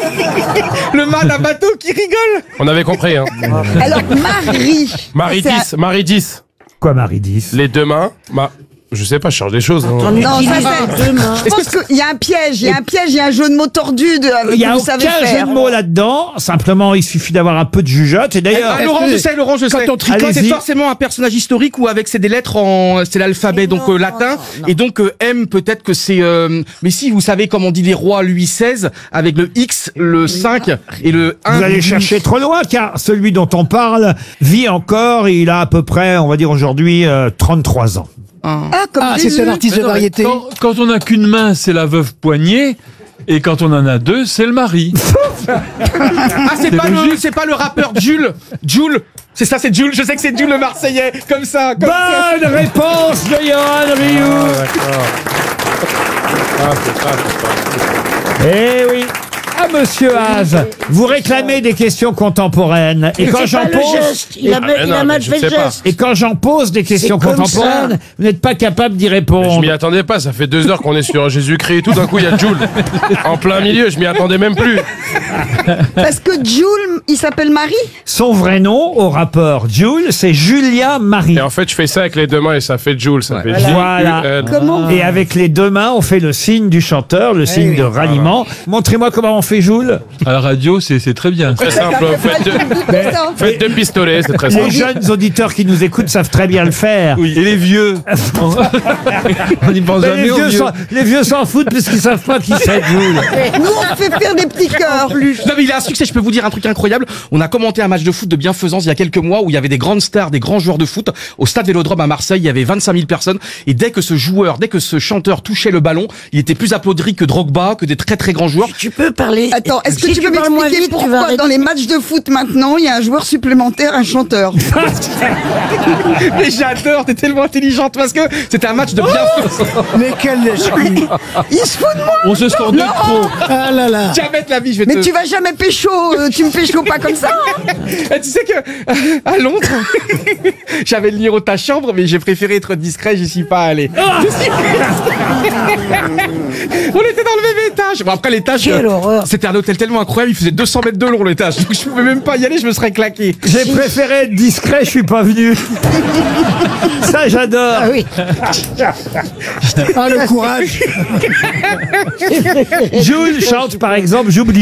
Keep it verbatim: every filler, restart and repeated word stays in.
Le mâle à bateau qui rigole. On avait compris, hein. Alors, Marie. Marie C'est un- dix, Marie dix. Quoi, Marie dix? Les deux mains, ma... je sais pas, je cherche des choses. hein. Non, ça c'est. Je pense qu'il y a un piège, il y a un piège, il y a un jeu de mots tordu de, Il n'y a que vous savez aucun faire. jeu de mots là-dedans. Simplement, il suffit d'avoir un peu de jugeote. Et d'ailleurs, Ah, Laurent, je sais, Laurent, je sais. Quand on tricote, c'est allez-y. forcément un personnage historique ou avec c'est des lettres en, c'est l'alphabet donc euh, latin et donc euh, M peut-être que c'est. euh, mais si vous savez comme on dit les rois Louis seize avec le X, le cinq et le un. vous allez chercher trop loin, car celui dont on parle vit encore et il a à peu près, on va dire aujourd'hui, euh, trente-trois ans. Ah, comme Ah, Jésus. c'est un artiste de Non, mais variété. Quand, quand on n'a qu'une main, c'est la veuve poignée. Et quand on en a deux, c'est le mari. Ah c'est C'est pas le, logique. c'est pas le rappeur Jules, Jules. C'est ça, c'est Jules. Je sais que c'est Jules le Marseillais, comme ça. Comme ça. Bonne réponse de Johan Rioux. Ah, c'est ça, c'est pas... Eh oui. Ah, monsieur Haas, vous réclamez des questions contemporaines. Et quand j'en pose, Il a, Ah, mais il non, a mais mal je fait sais le pas. geste. et quand j'en pose des questions C'est comme contemporaines, vous n'êtes pas capable d'y Je répondre. m'y attendais pas, ça fait deux heures qu'on est sur Jésus-Christ et tout d'un coup il y a Jules. En plein milieu, je m'y attendais même plus. Parce que Jules, il s'appelle Marie. Son vrai nom au rapport Jules, c'est Julien Marie. Et en fait, je fais ça avec les deux mains et ça fait Jules, ça fait Voilà. J U L. Comment Et avec les deux mains, on fait le signe du chanteur, le signe de ralliement. Montrez-moi comment on fait Jules. À la radio, c'est c'est très bien. Très simple, faites deux, Ça. faites deux pistolets, c'est très Les simple. jeunes auditeurs qui nous écoutent savent très bien le faire. Et les vieux On n'y pense Mais jamais les, aux vieux vieux. s'en- les vieux s'en foutent puisqu'ils savent pas qui c'est Jules. Nous, on fait faire des petits cœurs. Non mais il a un succès, je peux vous dire un truc incroyable. On a commenté un match de foot de bienfaisance il y a quelques mois où il y avait des grandes stars, des grands joueurs de foot. Au stade Vélodrome à Marseille, il y avait vingt-cinq mille personnes. Et dès que ce joueur, dès que ce chanteur touchait le ballon, il était plus applaudi que Drogba, que des très très grands joueurs. Tu peux parler. Attends, est-ce que Si tu peux parles moins m'expliquer vite, tu vas pourquoi arrêter. dans les matchs de foot maintenant, il y a un joueur supplémentaire, un chanteur? Mais j'adore, t'es tellement intelligente parce que c'était un match de bienfaisance. Mais quel lèche-cul. Il se fout de moi. On se sort de trop. Ah là là. Jamais de la vie, je vais Mais te... tu vas jamais pécho, euh, tu me pécho pas comme ça. hein. Eh, tu sais que euh, à Londres, j'avais le numéro de ta chambre, mais j'ai préféré être discret, j'y suis pas allé. Je suis- On était dans le même étage. Bon après l'étage, Quelle euh, horreur. c'était un hôtel tellement incroyable, il faisait deux cents mètres de long l'étage, donc je pouvais même pas y aller, je me serais claqué. J'ai préféré être discret, je suis pas venu. Ça, j'adore. Ah oui. Ah le courage. Jules chante par exemple, j'oublie.